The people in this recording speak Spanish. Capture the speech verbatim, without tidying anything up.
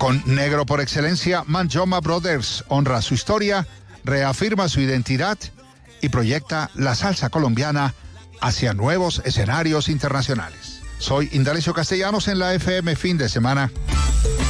Con negro por excelencia, Manjoma Brothers honra su historia, reafirma su identidad y proyecta la salsa colombiana hacia nuevos escenarios internacionales. Soy Indalecio Castellanos en la F M Fin de Semana.